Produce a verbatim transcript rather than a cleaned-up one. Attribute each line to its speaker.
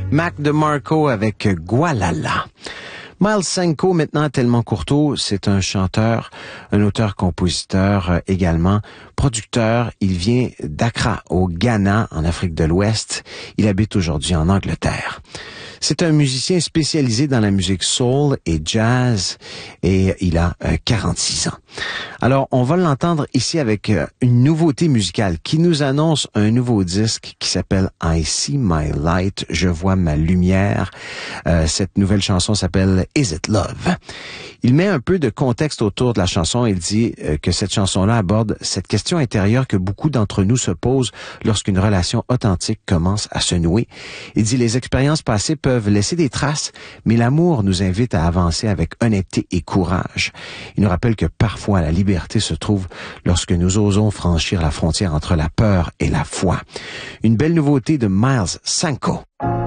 Speaker 1: Mac DeMarco avec Gualala. Miles Sanko, maintenant Tellement Courteau, c'est un chanteur, un auteur-compositeur euh, également, producteur. Il vient d'Accra, au Ghana, en Afrique de l'Ouest. Il habite aujourd'hui en Angleterre. C'est un musicien spécialisé dans la musique soul et jazz et il a euh, quarante-six ans. Alors, on va l'entendre ici avec euh, une nouveauté musicale qui nous annonce un nouveau disque qui s'appelle I See My Light, Je vois ma lumière. Euh, cette nouvelle chanson s'appelle Is It Love? Il met un peu de contexte autour de la chanson. Il dit euh, que cette chanson-là aborde cette question intérieure que beaucoup d'entre nous se posent lorsqu'une relation authentique commence à se nouer. Il dit les expériences passées peuvent laisser des traces, mais l'amour nous invite à avancer avec honnêteté et courage. Il nous rappelle que parfois la liberté se trouve lorsque nous osons franchir la frontière entre la peur et la foi. Une belle nouveauté de Miles Sanko.